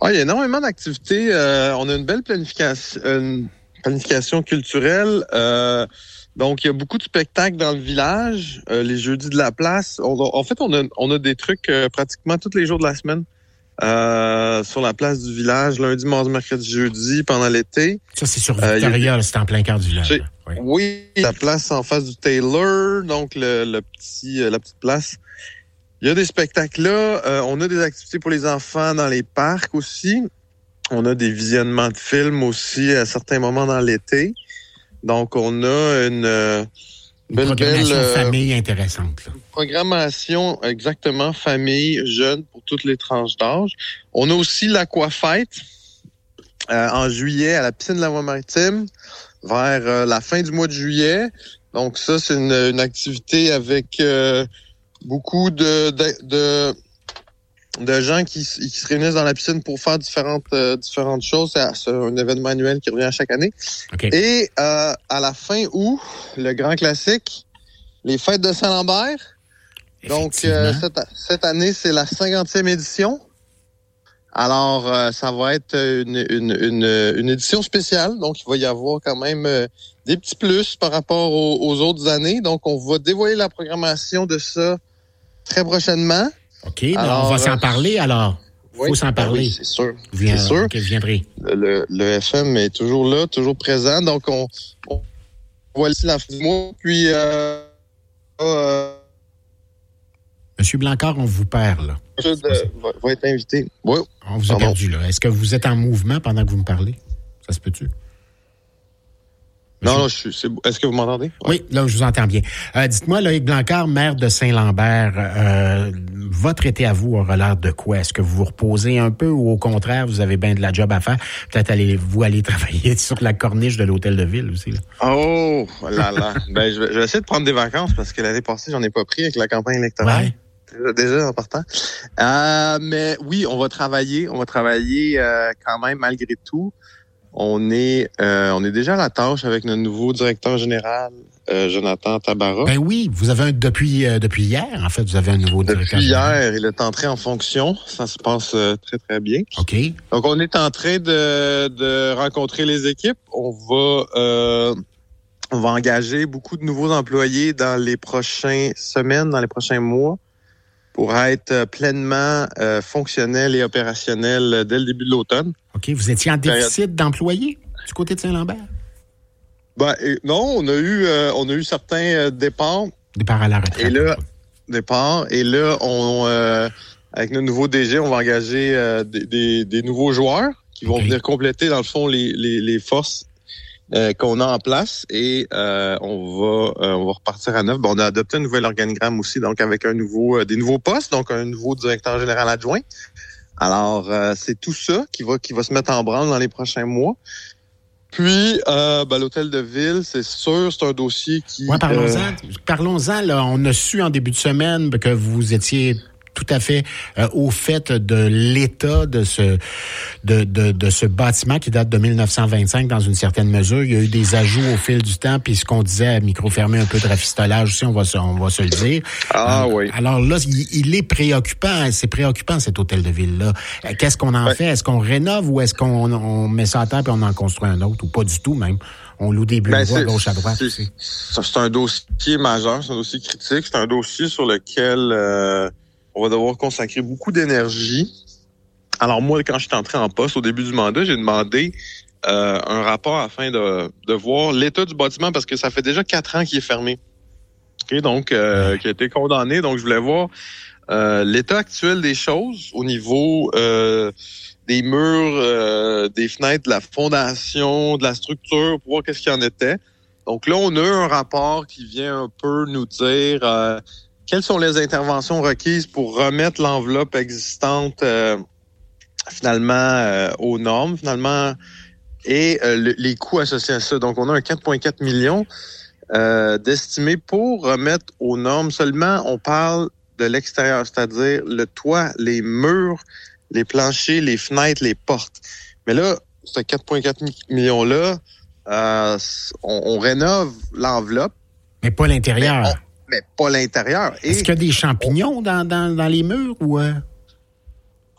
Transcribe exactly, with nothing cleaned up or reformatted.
Ah, il y a énormément d'activités. Euh, on a une belle planification, une planification culturelle. Euh, donc, il y a beaucoup de spectacles dans le village. Euh, les jeudis de la place. On a, en fait, on a, on a des trucs euh, pratiquement tous les jours de la semaine. Euh, sur la place du village, lundi, mardi, mercredi, jeudi, pendant l'été. Ça, c'est sur Victoria, euh, c'est en plein cœur du village. Oui. oui, la place en face du Taylor, donc le, le petit, euh, la petite place. Il y a des spectacles là. Euh, on a des activités pour les enfants dans les parcs aussi. On a des visionnements de films aussi à certains moments dans l'été. Donc, on a une... Euh, Une belle, programmation belle, famille euh, intéressante. Là. Programmation, exactement, famille, jeunes, pour toutes les tranches d'âge. On a aussi l'Aquafête euh, en juillet à la piscine de la Voie-Maritime vers euh, la fin du mois de juillet. Donc ça, c'est une, une activité avec euh, beaucoup de, de, de, de gens qui, qui se réunissent dans la piscine pour faire différentes, euh, différentes choses. C'est, c'est un événement annuel qui revient à chaque année. Okay. Et euh, à la fin août, le grand classique, les fêtes de Saint-Lambert. Donc, euh, cette, cette année, c'est la cinquantième édition. Alors, euh, ça va être une, une, une, une édition spéciale. Donc, il va y avoir quand même euh, des petits plus par rapport aux, aux autres années. Donc, on va dévoiler la programmation de ça très prochainement. OK, alors, on va s'en parler alors. Il faut oui, s'en parler. Oui, c'est sûr. Viens, c'est sûr. Okay, je viendrai. Le, le F M est toujours là, toujours présent. Donc, on, on voit ici la fin du mois. Puis, euh, euh, Monsieur Blancard, on vous perd, là. Je va, va être invité. Oui. On vous a Pardon. perdu, là. Est-ce que vous êtes en mouvement pendant que vous me parlez? Ça se peut-tu? Non, non, je suis, c'est, est-ce que vous m'entendez? Oui, là, je vous entends bien. Euh, dites-moi, Loïc Blancard, maire de Saint-Lambert, euh, votre été à vous aura l'air de quoi? Est-ce que vous vous reposez un peu ou au contraire, vous avez bien de la job à faire? Peut-être allez-vous aller travailler sur la corniche de l'hôtel de ville aussi, là? Oh là là! ben, je vais, je vais essayer de prendre des vacances parce que l'année passée, j'en ai pas pris avec la campagne électorale. Ouais. Déjà en partant. Euh, mais oui, on va travailler. On va travailler euh, quand même malgré tout. On est euh, on est déjà à la tâche avec notre nouveau directeur général, euh, Jonathan Tabarra. Ben oui, vous avez un depuis euh, depuis hier, en fait, vous avez un nouveau directeur depuis général. Depuis hier, il est entré en fonction. Ça se passe euh, très, très bien. OK. Donc, on est en train de, de rencontrer les équipes. On va euh, on va engager beaucoup de nouveaux employés dans les prochaines semaines, dans les prochains mois, pour être pleinement euh, fonctionnel et opérationnel dès le début de l'automne. OK. Vous étiez en déficit d'employés du côté de Saint-Lambert? Ben, et, non, on a eu euh, on a eu certains euh, départs. Départs à la retraite. Et là, départs. Et là, on euh, avec notre nouveau D G, on va engager euh, des, des, des nouveaux joueurs qui vont okay. venir compléter, dans le fond, les, les, les forces euh, qu'on a en place. Et euh, on va euh, on va repartir à neuf. Bon, on a adopté un nouvel organigramme aussi, donc avec un nouveau euh, des nouveaux postes, donc un nouveau directeur général adjoint. Alors, euh, c'est tout ça qui va qui va se mettre en branle dans les prochains mois. Puis, euh, ben, l'hôtel de ville, c'est sûr, c'est un dossier qui... Oui, parlons-en. Euh... Parlons-en, là. On a su en début de semaine que vous étiez tout à fait euh, au fait de l'état de ce de, de, de ce bâtiment qui date de dix-neuf cent vingt-cinq dans une certaine mesure. Il y a eu des ajouts au fil du temps, puis ce qu'on disait à micro fermé, un peu de rafistolage aussi, on va se, on va se le dire. Ah euh, oui. Alors là, il, il est préoccupant, c'est préoccupant cet hôtel de ville-là. Qu'est-ce qu'on en ouais. fait? Est-ce qu'on rénove ou est-ce qu'on on met ça à terre puis on en construit un autre? Ou pas du tout même? On loue des bureaux ben à gauche à droite c'est, aussi. Ça, c'est un dossier majeur, c'est un dossier critique, c'est un dossier sur lequel... Euh, on va devoir consacrer beaucoup d'énergie. Alors moi, quand je suis entré en poste au début du mandat, j'ai demandé euh, un rapport afin de, de voir l'état du bâtiment parce que ça fait déjà quatre ans qu'il est fermé. Okay, donc, euh, qui a été condamné. Donc, je voulais voir euh, l'état actuel des choses au niveau euh, des murs, euh, des fenêtres, de la fondation, de la structure, pour voir qu'est-ce qu'il y en était. Donc là, on a un rapport qui vient un peu nous dire... Euh, quelles sont les interventions requises pour remettre l'enveloppe existante euh, finalement euh, aux normes, finalement, et euh, le, les coûts associés à ça. Donc, on a un quatre virgule quatre millions euh, d'estimés pour remettre aux normes. Seulement, on parle de l'extérieur, c'est-à-dire le toit, les murs, les planchers, les fenêtres, les portes. Mais là, ce quatre virgule quatre millions-là, euh, on, on rénove l'enveloppe. Mais pas l'intérieur. Mais, on, mais pas l'intérieur. Et est-ce qu'il y a des champignons dans, dans, dans les murs ou... Euh...